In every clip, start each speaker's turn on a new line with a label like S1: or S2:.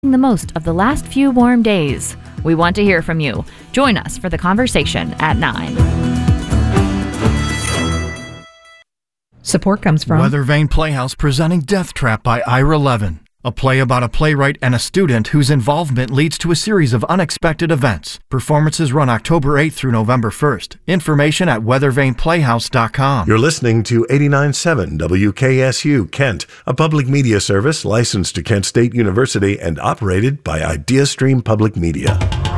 S1: the most of the last few warm days. We want to hear from you. Join us for the conversation at 9.
S2: Support comes from
S3: Weathervane Playhouse presenting Death Trap by Ira Levin, a play about a playwright and a student whose involvement leads to a series of unexpected events. Performances run October 8th through November 1st. Information at weathervaneplayhouse.com.
S4: You're listening to 89.7 WKSU Kent, a public media service licensed to Kent State University and operated by IdeaStream Public Media.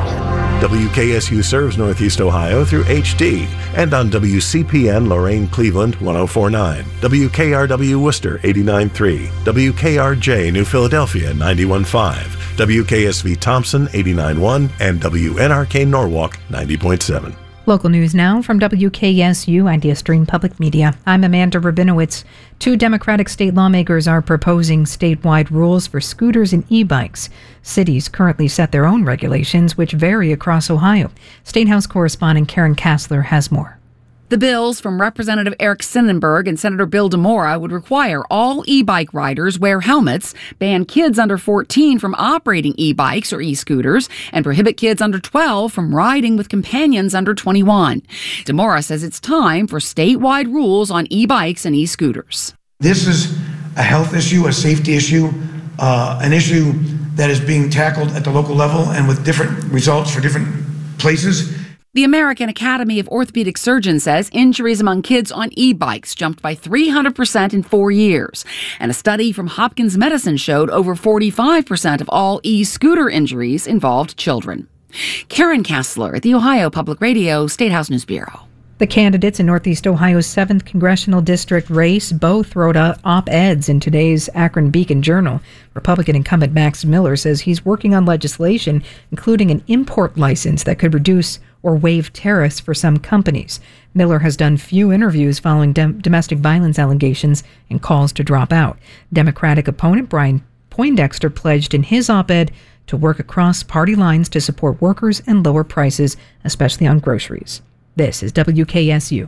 S4: WKSU serves Northeast Ohio through HD and on WCPN Lorain Cleveland 104.9, WKRW Worcester 89.3, WKRJ New Philadelphia 91.5, WKSV Thompson 89.1, and WNRK Norwalk 90.7.
S2: Local news now from WKSU IdeaStream Public Media. I'm Amanda Rabinowitz. 2 Democratic state lawmakers are proposing statewide rules for scooters and e-bikes. Cities currently set their own regulations, which vary across Ohio. State House correspondent Karen Kassler has more.
S5: The bills from Representative Eric Sonnenberg and Senator Bill DeMora would require all e-bike riders wear helmets, ban kids under 14 from operating e-bikes or e-scooters, and prohibit kids under 12 from riding with companions under 21. DeMora says it's time for statewide rules on e-bikes and e-scooters.
S6: This is a health issue, a safety issue, an issue that is being tackled at the local level and with different results for different places.
S5: The American Academy of Orthopedic Surgeons says injuries among kids on e-bikes jumped by 300% in 4 years. And a study from Hopkins Medicine showed over 45% of all e-scooter injuries involved children. Karen Kassler at the Ohio Public Radio State House News Bureau.
S2: The candidates in Northeast Ohio's 7th Congressional District race both wrote op-eds in today's Akron Beacon Journal. Republican incumbent Max Miller says he's working on legislation, including an import license that could reduce or waive tariffs for some companies. Miller has done few interviews following domestic violence allegations and calls to drop out. Democratic opponent Brian Poindexter pledged in his op-ed to work across party lines to support workers and lower prices, especially on groceries. This is WKSU.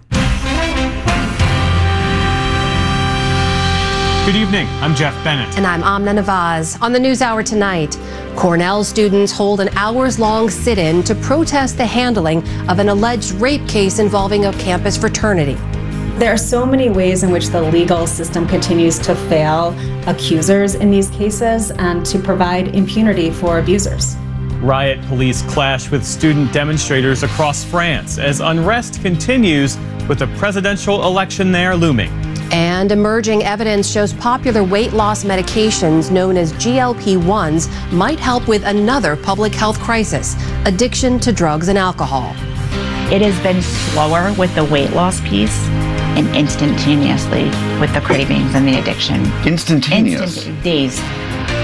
S7: Good evening. I'm Jeff Bennett.
S8: And I'm Amna Nawaz. On the NewsHour tonight, Cornell students hold an hours-long sit-in to protest the handling of an alleged rape case involving a campus fraternity.
S9: There are so many ways in which the legal system continues to fail accusers in these cases and to provide impunity for abusers.
S7: Riot police clash with student demonstrators across France as unrest continues with the presidential election there looming.
S8: And emerging evidence shows popular weight loss medications known as GLP-1s might help with another public health crisis, addiction to drugs and alcohol.
S10: It has been slower with the weight loss piece and instantaneously with the cravings and the addiction.
S11: Instantaneous?
S10: Days.